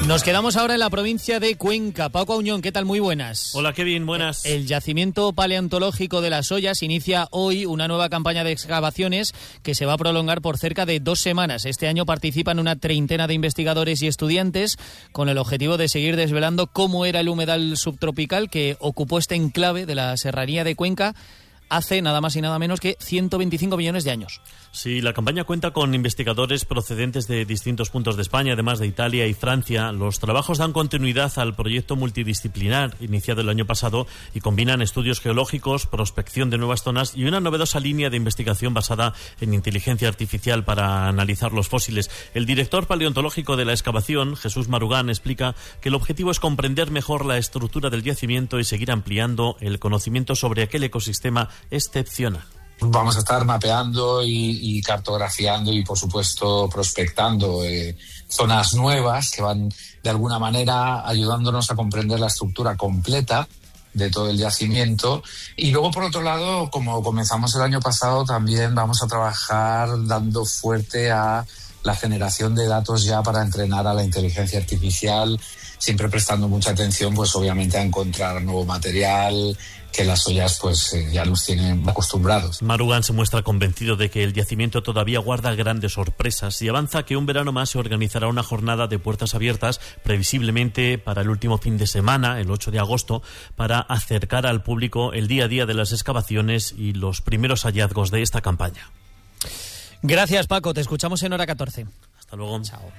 Nos quedamos ahora en la provincia de Cuenca. Paco Auñón, ¿qué tal? Muy buenas. Hola, Kevin, buenas. El yacimiento paleontológico de Las Ollas inicia hoy una nueva campaña de excavaciones que se va a prolongar por cerca de 2 semanas. Este año participan una treintena de investigadores y estudiantes con el objetivo de seguir desvelando cómo era el humedal subtropical que ocupó este enclave de la Serranía de Cuenca hace nada más y nada menos que 125 millones de años. Sí, la campaña cuenta con investigadores procedentes de distintos puntos de España, además de Italia y Francia. Los trabajos dan continuidad al proyecto multidisciplinar iniciado el año pasado y combinan estudios geológicos, prospección de nuevas zonas y una novedosa línea de investigación basada en inteligencia artificial para analizar los fósiles. El director paleontológico de la excavación, Jesús Marugán, explica que el objetivo es comprender mejor la estructura del yacimiento y seguir ampliando el conocimiento sobre aquel ecosistema excepcional. Vamos a estar mapeando y cartografiando y, por supuesto, prospectando zonas nuevas que van, de alguna manera, ayudándonos a comprender la estructura completa de todo el yacimiento. Y luego, por otro lado, como comenzamos el año pasado, también vamos a trabajar dando fuerte a la generación de datos ya para entrenar a la inteligencia artificial, siempre prestando mucha atención, pues obviamente, a encontrar nuevo material que Las Ollas pues ya nos tienen acostumbrados. Marugán se muestra convencido de que el yacimiento todavía guarda grandes sorpresas y avanza que un verano más se organizará una jornada de puertas abiertas, previsiblemente para el último fin de semana, el 8 de agosto, para acercar al público el día a día de las excavaciones y los primeros hallazgos de esta campaña. Gracias, Paco. Te escuchamos en hora 14. Hasta luego. Chao.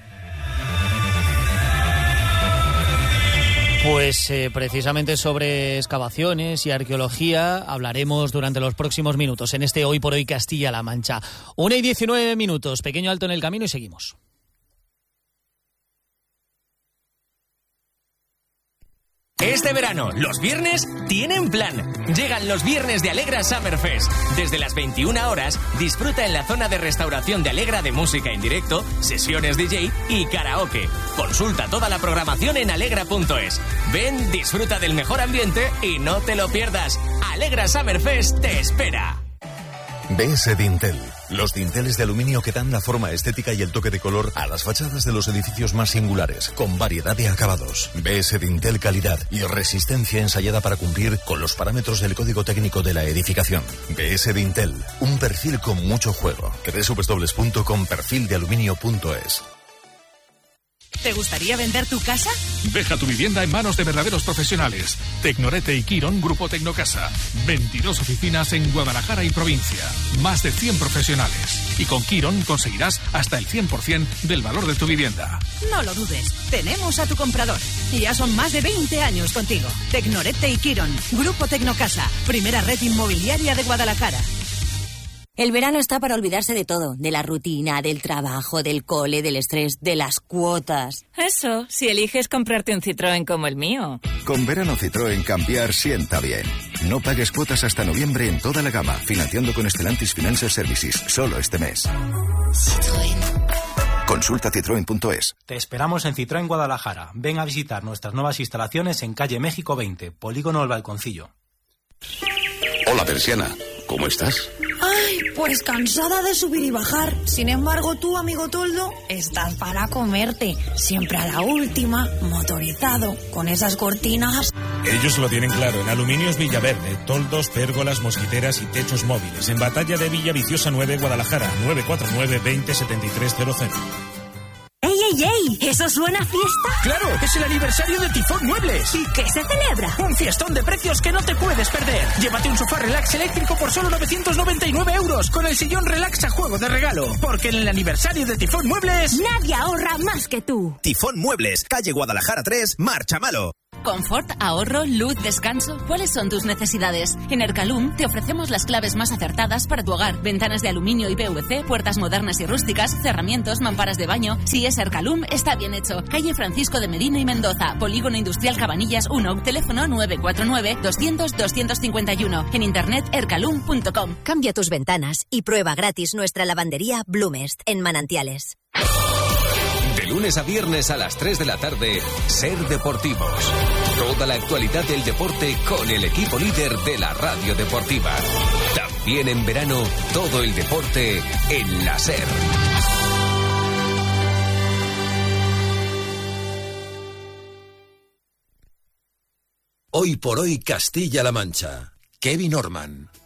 Pues precisamente sobre excavaciones y arqueología hablaremos durante los próximos minutos en este Hoy por Hoy Castilla-La Mancha. 1:19, pequeño alto en el camino y seguimos. Este verano, los viernes tienen plan. Llegan los viernes de Alegra Summerfest. Desde las 21 horas, disfruta en la zona de restauración de Alegra de música en directo, sesiones DJ y karaoke. Consulta toda la programación en alegra.es. Ven, disfruta del mejor ambiente y no te lo pierdas. Alegra Summerfest te espera. BS Dintel. Los dinteles de aluminio que dan la forma estética y el toque de color a las fachadas de los edificios más singulares, con variedad de acabados. BS Dintel, calidad y resistencia ensayada para cumplir con los parámetros del Código Técnico de la edificación. BS Dintel, un perfil con mucho juego. www.perfildealuminio.es. ¿Te gustaría vender tu casa? Deja tu vivienda en manos de verdaderos profesionales. Tecnorete y Quirón, Grupo Tecnocasa. 22 oficinas en Guadalajara y provincia. Más de 100 profesionales. Y con Quirón conseguirás hasta el 100% del valor de tu vivienda. No lo dudes. Tenemos a tu comprador. Y ya son más de 20 años contigo. Tecnorete y Quirón, Grupo Tecnocasa. Primera red inmobiliaria de Guadalajara. El verano está para olvidarse de todo, de la rutina, del trabajo, del cole, del estrés, de las cuotas. Eso, si eliges comprarte un Citroën como el mío. Con verano Citroën cambiar sienta bien. No pagues cuotas hasta noviembre en toda la gama, financiando con Stellantis Financial Services, solo este mes. Citroën. Consulta citroen.es. Te esperamos en Citroën Guadalajara. Ven a visitar nuestras nuevas instalaciones en calle México 20, Polígono El Balconcillo. Hola, Persiana. ¿Cómo estás? Ay, pues cansada de subir y bajar. Sin embargo, tú, amigo Toldo, estás para comerte. Siempre a la última, motorizado, con esas cortinas. Ellos lo tienen claro. En Aluminios Villaverde, toldos, pérgolas, mosquiteras y techos móviles. En Batalla de Villaviciosa 9, Guadalajara, 949 20 7300. ¡Ey, ey, ey! ¿Eso suena a fiesta? ¡Claro! ¡Es el aniversario de Tifón Muebles! ¿Y qué se celebra? Un fiestón de precios que no te puedes perder. Llévate un sofá relax eléctrico por solo 999 euros con el sillón relax a juego de regalo. Porque en el aniversario de Tifón Muebles... nadie ahorra más que tú. Tifón Muebles, calle Guadalajara 3, Marchamalo. Confort, ahorro, luz, descanso. ¿Cuáles son tus necesidades? En Ercalum te ofrecemos las claves más acertadas para tu hogar. Ventanas de aluminio y PVC, puertas modernas y rústicas, cerramientos, mamparas de baño. Si es Ercalum, está bien hecho. Calle Francisco de Medina y Mendoza, Polígono Industrial Cabanillas 1, teléfono 949 200 251. En internet ercalum.com. Cambia tus ventanas y prueba gratis nuestra lavandería Blumest en Manantiales. De lunes a viernes a las 3 de la tarde, Ser Deportivos. Toda la actualidad del deporte con el equipo líder de la radio deportiva. También en verano, todo el deporte en la Ser. Hoy por hoy Castilla-La Mancha. Kevin Orman.